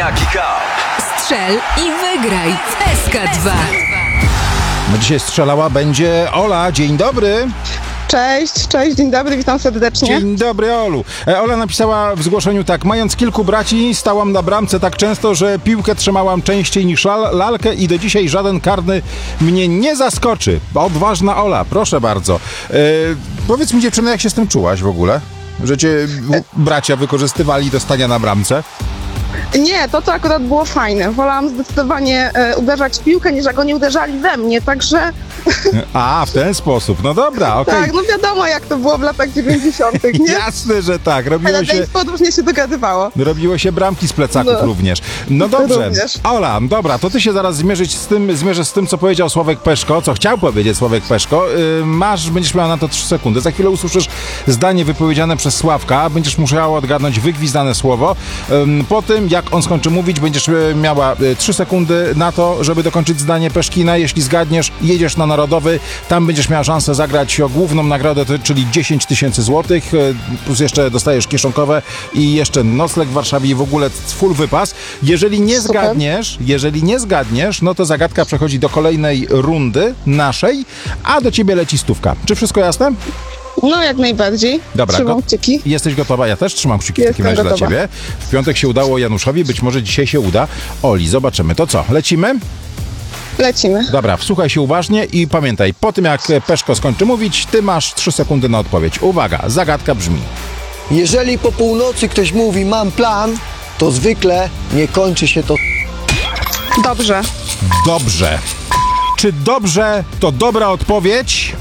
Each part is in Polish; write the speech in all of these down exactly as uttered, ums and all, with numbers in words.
Karniaki Cup. Strzel i wygraj w S K dwa. No dzisiaj strzelała będzie Ola. Dzień dobry. Cześć, cześć, dzień dobry, witam serdecznie. Dzień dobry, Olu. E, Ola napisała w zgłoszeniu tak. Mając kilku braci, stałam na bramce tak często, że piłkę trzymałam częściej niż lal- lalkę i do dzisiaj żaden karny mnie nie zaskoczy. Odważna Ola, proszę bardzo. E, powiedz mi, dziewczyno, jak się z tym czułaś w ogóle? Że cię w- bracia wykorzystywali do stania na bramce? Nie, to to akurat było fajne. Wolałam zdecydowanie e, uderzać w piłkę, niż jak oni uderzali we mnie, także A, w ten sposób. No dobra, okej. tak, no wiadomo jak to było w latach dziewięćdziesiątych, nie? Jasne, że tak. Robiło Ale się... podróżnie się dogadywało. Robiło się bramki z plecaków No. również. No dobrze. Również. Ola, dobra, to ty się zaraz zmierzyć z tym, zmierzysz z tym, co powiedział Sławek Peszko, co chciał powiedzieć Sławek Peszko. Yy, masz, będziesz miała na to trzy sekundy. Za chwilę usłyszysz zdanie wypowiedziane przez Sławka. Będziesz musiała odgadnąć wygwizdane słowo. Yy, po tym, jak on skończy mówić, będziesz yy, miała yy, trzy sekundy na to, żeby dokończyć zdanie Peszkina. Jeśli zgadniesz, jedziesz na Narodowy. Tam będziesz miała szansę zagrać o główną nagrodę, to- czyli dziesięć tysięcy złotych. Yy, plus jeszcze dostajesz kieszonkowe i jeszcze nocleg w Warszawie i w ogóle full wypas. Jeżeli nie Super. zgadniesz, jeżeli nie zgadniesz, no to zagadka przechodzi do kolejnej rundy naszej, a do ciebie leci stówka. Czy wszystko jasne? No jak najbardziej. Dobra, Trzymam go- kciuki. Jesteś gotowa? Ja też trzymam kciuki w takim Jestem razie dla gotowa. ciebie. W piątek się udało Januszowi, być może dzisiaj się uda Oli. Zobaczymy. To co? Lecimy? Lecimy. Dobra, wsłuchaj się uważnie i pamiętaj, po tym jak Peszko skończy mówić, ty masz trzy sekundy na odpowiedź. Uwaga, zagadka brzmi. Jeżeli po północy ktoś mówi mam plan, to zwykle nie kończy się to. Dobrze. Dobrze. Czy dobrze to dobra odpowiedź?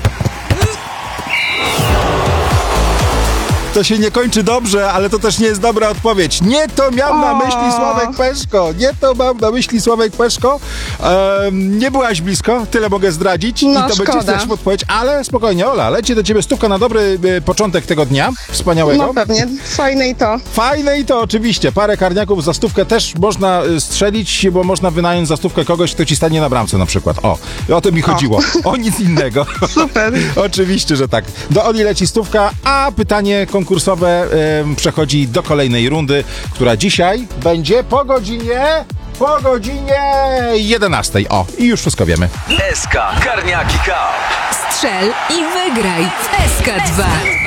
To się nie kończy dobrze, ale to też nie jest dobra odpowiedź. Nie to miał na O. myśli Sławek Peszko. Nie to mam na myśli Sławek Peszko. Ehm, nie byłaś blisko, tyle mogę zdradzić. No, I to będzie szkoda. też odpowiedź, ale spokojnie, Ola, leci do ciebie stówka na dobry y, początek tego dnia. Wspaniałego. No pewnie, fajne i to. Fajne i to oczywiście. Parę karniaków za stówkę też można y, strzelić, bo można wynająć za stówkę kogoś, kto ci stanie na bramce na przykład. O, o to mi chodziło. O nic innego. Super. Oczywiście, że tak. Do Oli leci stówka, a pytanie konkursowe y, przechodzi do kolejnej rundy, która dzisiaj będzie po godzinie... Po godzinie jedenastej. O, i już wszystko wiemy. S K Karniaki Cup. Strzel i wygraj w S K dwa.